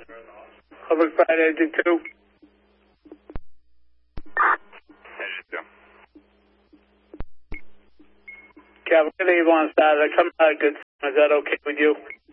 Public Flight Engine 2. Engine 2. Cavalry, leave on starter. Come out good. Is that okay with you?